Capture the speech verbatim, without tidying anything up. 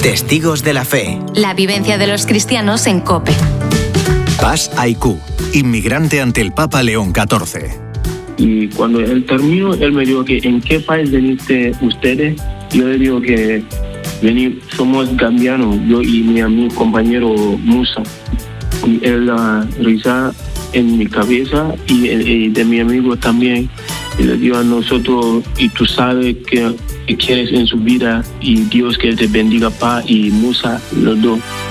Testigos de la Fe. La vivencia de los cristianos en COPE. Paz Aicú, inmigrante ante el Papa León catorce. Y cuando él terminó, él me dijo que ¿en qué país veniste ustedes? Yo le digo que vení, somos gambianos, yo y mi amigo compañero Musa. Y él uh, risa en mi cabeza y, y de mi amigo también. Y le digo a nosotros, y tú sabes que, que quieres en su vida y Dios que te bendiga, pa, y Musa, los dos.